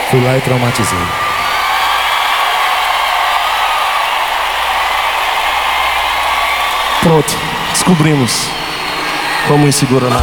Fui lá e traumatizei. Pronto, descobrimos como ir segura na...